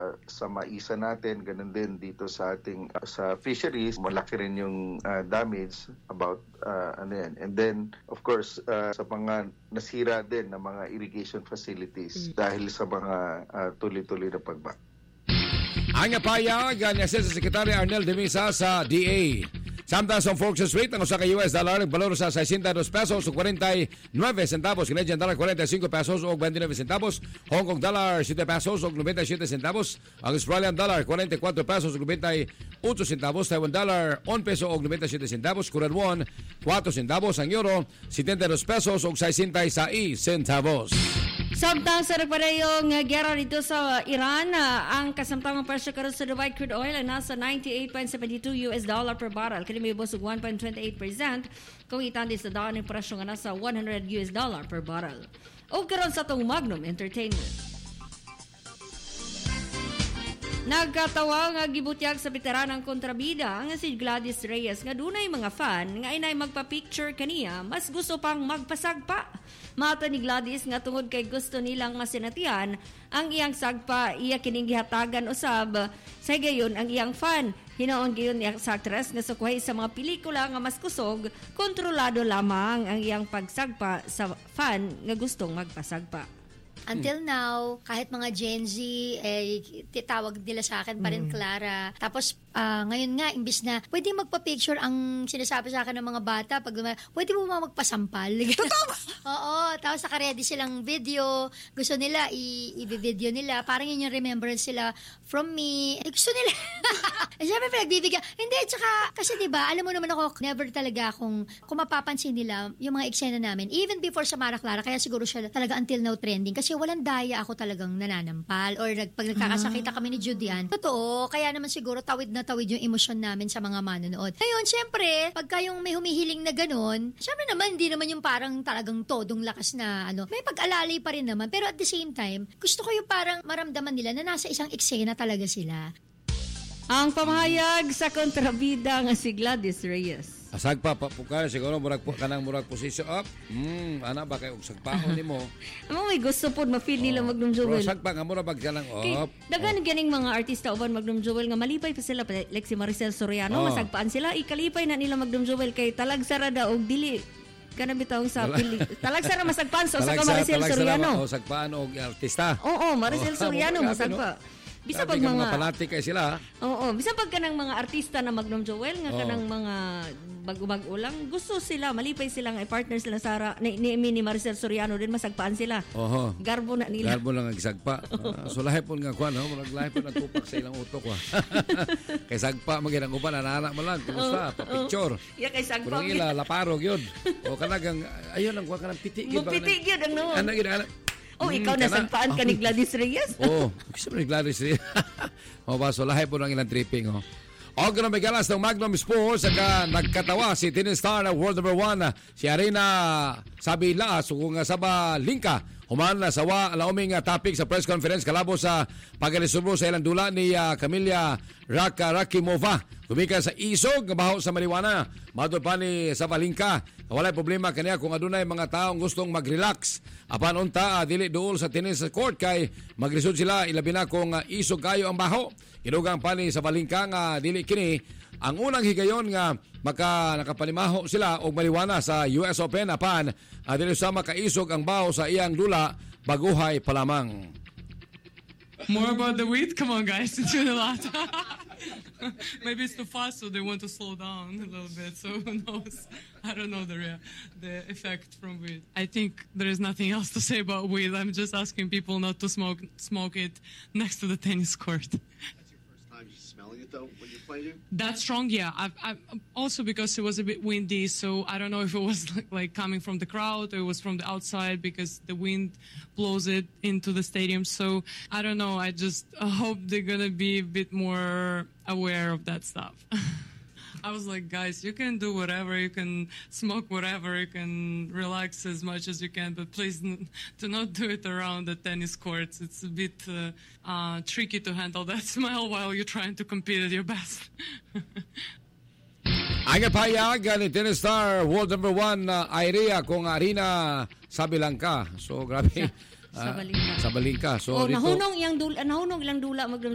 sa maisa natin, ganun din dito sa ating sa fisheries, malaki rin yung damage about and then of course sa mga nasira din ng mga irrigation facilities dahil sa mga tuloy-tuloy na pagba. Ang payag ni Assistant Secretary Arnel de Misa sa DA. Samtang sa Forex rate ang usa ka US dollar valor sa 62 pesos ug 49 centavos, Canadian dollar 45 pesos ug 29 centavos, Hong Kong dollar 7 pesos ug 97 centavos, ang Australian dollar 44 pesos ug 98 centavos, Taiwan dollar 1 peso ug 97 centavos, Korean won 4 centavos, ang euro 72 pesos ug 66 centavos. Samtang sa nagparehong gera dito sa Iran, ang kasamtangang presyo karon sa Dubai crude oil ay nasa 98.72 US dollar per barrel. Kini may busog 1.28%. Kung itandi sa daan ng presyo nga nasa 100 US dollar per barrel. O karon sa tong Magnum Entertainment. Nagkatawa nga gibutyag sa veteranang kontrabida nga si Gladys Reyes nga dunay mga fan nga inay magpa-picture kaniya, mas gusto pang magpasagpa. Mata ni Gladys nga tungod kay gusto nilang masinatian ang iyang sagpa, iya kining gihatagan usab. Sa gayon ang iyang fan, hinaon gayon niya sa actress nga sukuhay sa mga pelikula nga mas kusog, kontrolado lamang ang iyang pagsagpa sa fan nga gustong magpasagpa. Until now, kahit mga Gen Z, titawag nila sa akin pa rin Clara. Tapos, ngayon nga, imbis na, pwede magpa-picture ang sinasabi sa akin ng mga bata. Pwede mo magpasampal. Totoo! Oo, tapos naka-ready silang video. Gusto nila, i-video nila. Parang yun yung remembrance sila from me. Gusto nila. Siyempre, pinagbibigyan. Hindi, tsaka, kasi diba, alam mo naman ako, never talaga kung mapapansin nila yung mga eksena namin. Even before sa Mara Clara, kaya siguro siya talaga until now trending. Kasi walang daya ako talagang nananampal or pag nagkakasakita kami ni Judian. Totoo, kaya naman siguro tawid na tawid yung emosyon namin sa mga manonood. Ngayon, syempre, pagka yung may humihiling na ganun, syempre naman, hindi naman yung parang talagang todong lakas na may pag-alalay pa rin naman. Pero at the same time, gusto ko yung parang maramdaman nila na nasa isang eksena talaga sila. Ang pamahayag sa kontrabida nga si Gladys Reyes. Asagpa pukar siguro murag kanang murag position up. Ana ba kay og sagpaon nimo? Amo may gusto pod ma-feel nila Magnum Jewel. Pero sagpa nga murag kanang up. Dagan ganing mga artista uban Magnum Jewel nga malipay pa sila like si Maricel Soriano, masagpaan sila ikalipay na nila Magnum Jewel kay talag sara da og dili kana bitawng sa pili. Talag sara masagpaan sa ka Maricel Soriano. Sagpaan og artista. Oo, Maricel Soriano masagpa. Bisa pag mga fanatic kay sila. Oo, bisa pag kanang mga artista na Magnum Jewel nga kanang mga bag-bag ulang gusto sila malipay sila nga partner sila Sara ni Maricel Soriano din masagpaan sila. Oho. Garbo na nila. Garbo lang ang sagpa. So lahi pon nga kuan, murag lahi pon ang tupak sa ilang utok wa. Kay sagpa maginang uban ana mo lang kumusta pa picture. Ya kay sagpa. Pero ila laparog yun. O kanagang ayon ang kuan kanang piti gyud. Piti gyud ang noon. Ana gyud ana. Oh, ikaw nasagpaan ka ni Gladys Reyes? Oo, gusto mo ni Gladys Reyes. So lahi po ng ilang tripping. O ganun may galas ng Magnum Sports nagkatawa si tennis star na world number 1 si Arina Sabila kung saba Linka human na sawa alauming topic sa press conference kalabo sa pagalisubro sa ilang dula ni Camilla Rakimova kumika sa isog nga baho sa marijuana madto pa ni Sabalinka walay problema kaniya kung adunay mga taong gustong mag-relax apan unta dili duol sa tennis court kay maglisod sila ilabi na kung isog kayo ang baho kinugang pa ni Sabalinka nga dili kini ang unang higayon nga nakapalimaho sila og marijuana sa US Open apan dili sama kaisog ang baho sa iyang dula baguhay pa lamang. More about the weed? Come on, guys. It's been a lot. Maybe it's too fast, so they want to slow down a little bit. So who knows? I don't know the effect from weed. I think there is nothing else to say about weed. I'm just asking people not to smoke it next to the tennis court. Though when you played it? That strong, yeah. I've also because it was a bit windy, so I don't know if it was like coming from the crowd or it was from the outside because the wind blows it into the stadium. So I don't know. I just hope they're gonna be a bit more aware of that stuff. I was like, guys, you can do whatever, you can smoke whatever, you can relax as much as you can, but please do not do it around the tennis courts. It's a bit tricky to handle that smell while you're trying to compete at your best. Ang payag ni tennis star world number 1 Iria kung Arina Sabalinka. So grabe. Sabalinka. So nahunong ilang dula Magnum